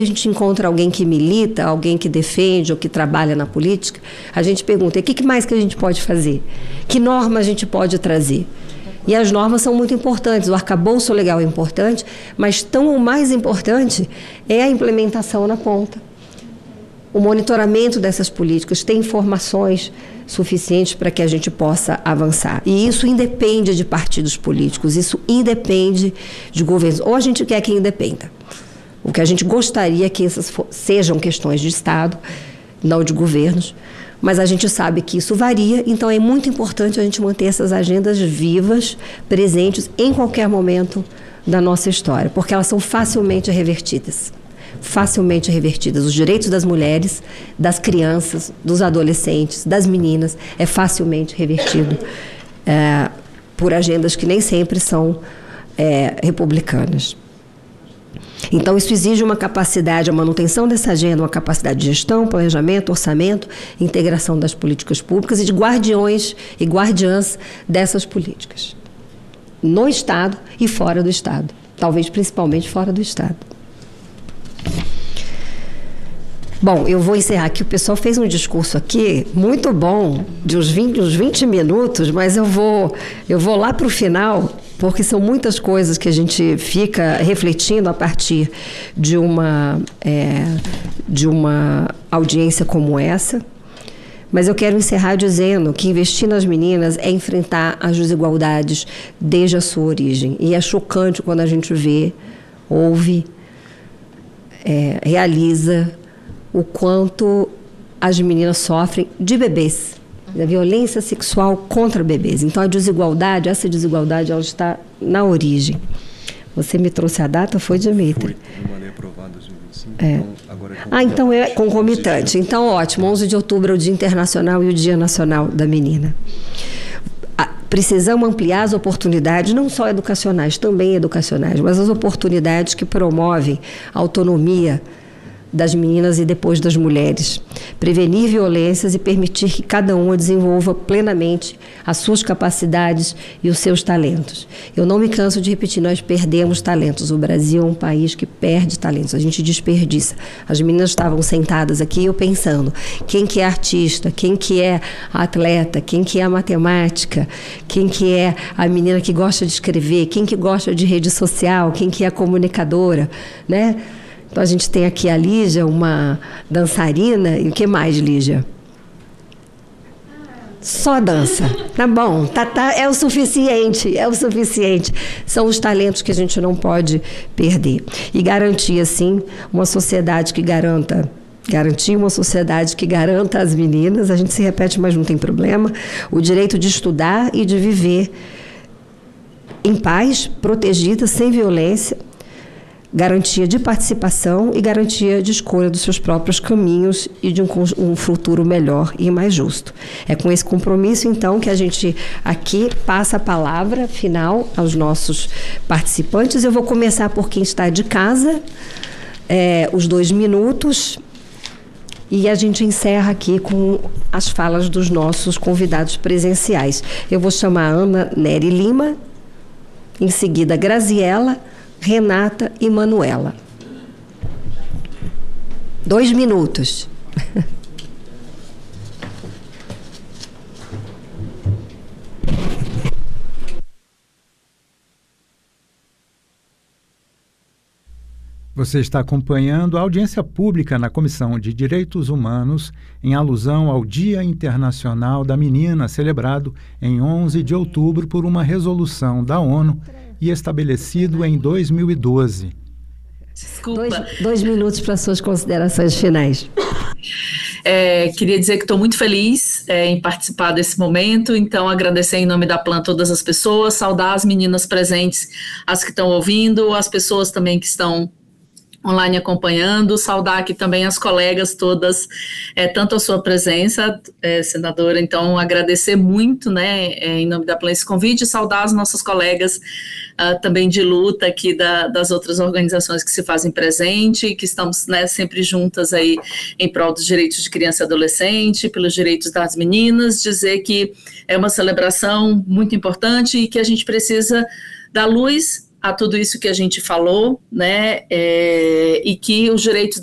a gente encontra alguém que milita, alguém que defende ou que trabalha na política, a gente pergunta, o que mais que a gente pode fazer? Que norma a gente pode trazer? E as normas são muito importantes, o arcabouço legal é importante, mas tão o mais importante é a implementação na ponta. O monitoramento dessas políticas, ter informações suficientes para que a gente possa avançar. E isso independe de partidos políticos, isso independe de governos. Ou a gente quer que independa. O que a gente gostaria é que essas sejam questões de Estado, não de governos, mas a gente sabe que isso varia, então é muito importante a gente manter essas agendas vivas, presentes em qualquer momento da nossa história, porque elas são facilmente revertidas. Facilmente revertidas. Os direitos das mulheres, das crianças, dos adolescentes, das meninas, é facilmente revertido por agendas que nem sempre são republicanas. Então, isso exige uma capacidade, a manutenção dessa agenda, uma capacidade de gestão, planejamento, orçamento, integração das políticas públicas e de guardiões e guardiãs dessas políticas, no Estado e fora do Estado, talvez principalmente fora do Estado. Bom, eu vou encerrar aqui. O pessoal fez um discurso aqui muito bom, de uns 20 minutos, mas eu vou lá para o final, porque são muitas coisas que a gente fica refletindo a partir de uma audiência como essa. Mas eu quero encerrar dizendo que investir nas meninas é enfrentar as desigualdades desde a sua origem. E é chocante quando a gente vê, ouve, realiza o quanto as meninas sofrem de bebês, da violência sexual contra bebês. Então, a desigualdade, essa desigualdade, ela está na origem. Você me trouxe a data, foi, Dimitri? Foi uma lei aprovada em 2025, então agora é então é concomitante. Então, ótimo, 11 de outubro é o Dia Internacional e o Dia Nacional da Menina. Precisamos ampliar as oportunidades, não só educacionais, também educacionais, mas as oportunidades que promovem a autonomia das meninas e depois das mulheres. Prevenir violências e permitir que cada uma desenvolva plenamente as suas capacidades e os seus talentos. Eu não me canso de repetir, nós perdemos talentos. O Brasil é um país que perde talentos, a gente desperdiça. As meninas estavam sentadas aqui, eu pensando, quem que é artista, quem que é atleta, quem que é a matemática, quem que é a menina que gosta de escrever, quem que gosta de rede social, quem que é a comunicadora, né? Então, a gente tem aqui a Lígia, uma dançarina. E o que mais, Lígia? Só dança. Tá bom, é o suficiente, é o suficiente. São os talentos que a gente não pode perder. E garantir, assim, uma sociedade que garantir uma sociedade que garanta às meninas, a gente se repete, mas não tem problema, o direito de estudar e de viver em paz, protegida, sem violência, garantia de participação e garantia de escolha dos seus próprios caminhos e de um futuro melhor e mais justo. É com esse compromisso, então, que a gente aqui passa a palavra final aos nossos participantes. Eu vou começar por quem está de casa, os 2 minutos, e a gente encerra aqui com as falas dos nossos convidados presenciais. Eu vou chamar a Ana Nery Lima, em seguida Graziela, Renata e Manuela. 2 minutos. Você está acompanhando a audiência pública na Comissão de Direitos Humanos em alusão ao Dia Internacional da Menina, celebrado em 11 de outubro por uma resolução da ONU e estabelecido em 2012. Desculpa. 2 minutos para suas considerações finais. Queria dizer que estou muito feliz em participar desse momento, então agradecer em nome da PLAN todas as pessoas, saudar as meninas presentes, as que estão ouvindo, as pessoas também que estão online acompanhando, saudar aqui também as colegas todas, tanto a sua presença, senadora, então agradecer muito, né, em nome da PLAN esse convite, saudar as nossas colegas também de luta aqui das outras organizações que se fazem presente, que estamos, né, sempre juntas aí em prol dos direitos de criança e adolescente, pelos direitos das meninas, dizer que é uma celebração muito importante e que a gente precisa dar luz a tudo isso que a gente falou, né, e que os direitos